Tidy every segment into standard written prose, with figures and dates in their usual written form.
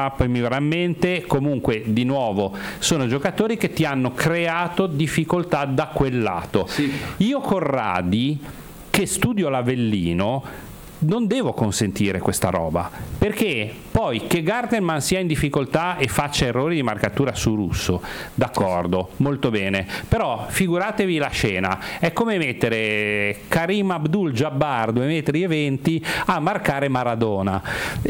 poi mi verrà in mente, comunque di nuovo sono giocatori che ti hanno creato difficoltà da quel lato. Io Corradi, che studio l'Avellino, non devo consentire questa roba, perché poi che Gartenman sia in difficoltà e faccia errori di marcatura su Russo, d'accordo, molto bene, però figuratevi la scena, è come mettere Karim Abdul-Jabbar 2,20 m a marcare Maradona.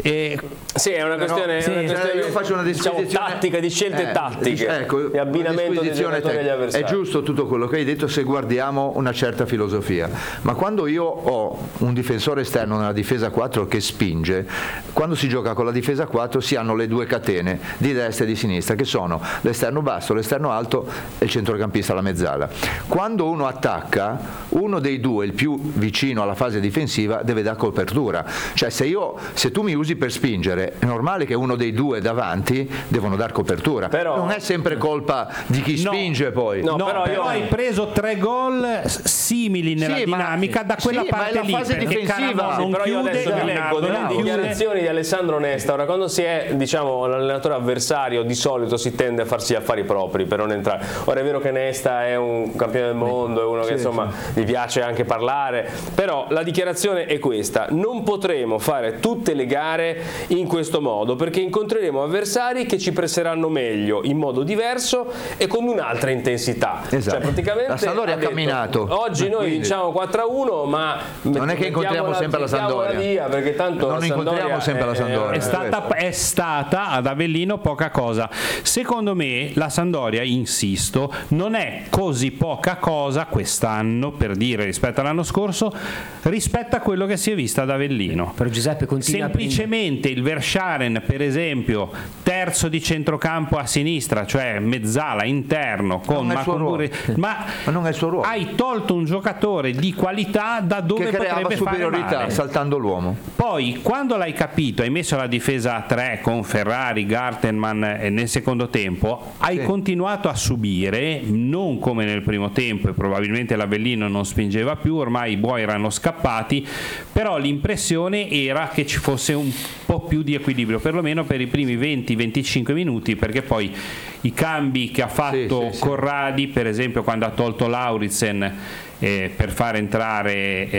Sì, è una questione, io faccio una disquisizione, diciamo, tattica, di scelte tattiche, e abbinamento dei giocatori agli avversari. È giusto tutto quello che hai detto se guardiamo una certa filosofia, ma quando io ho un difensore esterno nella difesa 4 che spinge, quando si gioca con la difesa 4 si hanno le due catene di destra e di sinistra, che sono l'esterno basso, l'esterno alto e il centrocampista alla mezzala. Quando uno attacca, uno dei due, il più vicino alla fase difensiva, deve dare copertura, cioè se tu mi usi per spingere, è normale che uno dei due davanti devono dar copertura, però non è sempre colpa di chi spinge poi. Però hai preso 3 gol simili nella dinamica da quella parte lì, perché Caramò non però io adesso vi leggo delle dichiarazioni di Alessandro Nesta. Ora, quando si è, diciamo, l'allenatore avversario, di solito si tende a farsi gli affari propri per non entrare. Ora è vero che Nesta è un campione del mondo, è uno che insomma gli piace anche parlare, però la dichiarazione è questa: non potremo fare tutte le gare in questo modo, perché incontreremo avversari che ci presseranno meglio, in modo diverso e con un'altra intensità. Cioè, praticamente la Sampdoria ha camminato. Oggi noi vinciamo 4-1, ma non è che incontriamo sempre la Sampdoria, via, perché tanto non incontriamo sempre la Sampdoria. È stata ad Avellino poca cosa. Secondo me la Sampdoria, insisto, non è così poca cosa quest'anno, per dire, rispetto all'anno scorso, rispetto a quello che si è vista ad Avellino. Però Giuseppe continua semplicemente il Verscharen, per esempio, terzo di centrocampo a sinistra, cioè mezzala interno con Macumburri, ma non è il suo ruolo. Hai tolto un giocatore di qualità da dove che creava potrebbe superiorità fare male, saltando l'uomo. Poi quando l'hai capito, hai messo la difesa a 3 con Ferrari, Gartenman nel secondo tempo, hai continuato a subire, non come nel primo tempo, e probabilmente l'Avellino non spingeva più, ormai i buoi erano scappati, però l'impressione era che ci fosse un po' più di equilibrio, perlomeno per i primi 20-25 minuti, perché poi i cambi che ha fatto Corradi, per esempio quando ha tolto Lauritsen per far entrare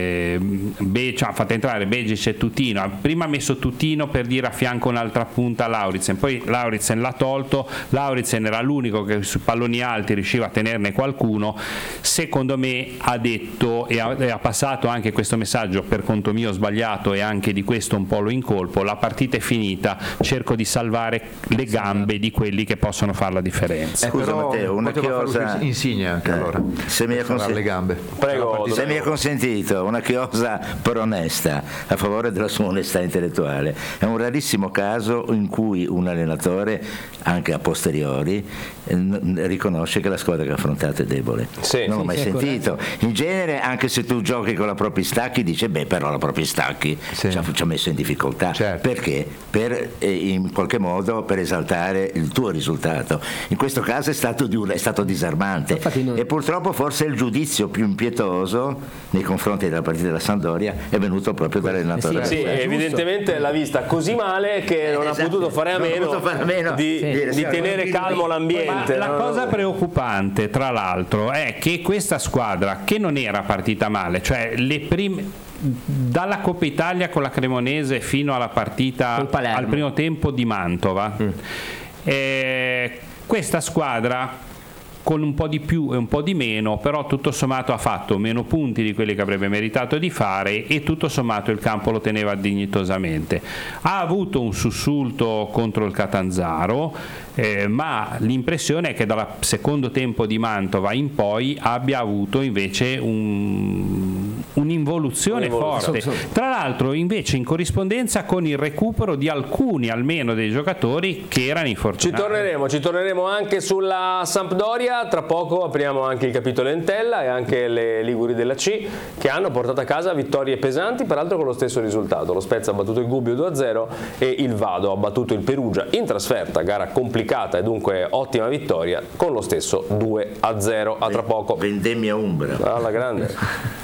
ha fatto entrare Begic e Tutino, prima ha messo Tutino per dire a fianco un'altra punta a Lauritsen, poi Lauritsen l'ha tolto, Lauritsen era l'unico che sui palloni alti riusciva a tenerne qualcuno. Secondo me ha detto e ha passato anche questo messaggio, per conto mio sbagliato, e anche di questo un po' lo incolpo: la partita è finita, cerco di salvare le gambe di quelli che possono fare la differenza. Scusa Matteo, una chiosa Insigne anche allora se mi è Prego, se mi è consentito, una chiosa però onesta a favore della sua onestà intellettuale. È un rarissimo caso in cui un allenatore, anche a posteriori, riconosce che la squadra che ha affrontato è debole. Non l'ho mai sentito. In genere, anche se tu giochi con la propria Stacchi, dice però la propria Stacchi ci ha messo in difficoltà. Perché? In qualche modo per esaltare il tuo risultato. In questo caso è stato disarmante. E purtroppo forse il giudizio più impietoso nei confronti della partita della Sampdoria è venuto proprio dall'allenatore. Evidentemente l'ha vista così male che non ha potuto fare a meno di tenere calmo l'ambiente. Ma la cosa preoccupante, tra l'altro, è che questa squadra, che non era partita male, cioè le prime, dalla Coppa Italia con la Cremonese fino alla partita al primo tempo di Mantova, questa squadra con un po' di più e un po' di meno, però tutto sommato ha fatto meno punti di quelli che avrebbe meritato di fare, e tutto sommato il campo lo teneva dignitosamente. Ha avuto un sussulto contro il Catanzaro, ma l'impressione è che dal secondo tempo di Mantova in poi abbia avuto invece un'involuzione forte, tra l'altro invece in corrispondenza con il recupero di alcuni almeno dei giocatori che erano infortunati. Ci torneremo anche sulla Sampdoria. Tra poco apriamo anche il capitolo Entella e anche le Liguri della C, che hanno portato a casa vittorie pesanti, peraltro con lo stesso risultato. Lo Spezia ha battuto il Gubbio 2-0 e il Vado ha battuto il Perugia in trasferta, gara complicata e dunque ottima vittoria, con lo stesso 2-0. A tra poco. Vendemmia Umbra. Alla grande.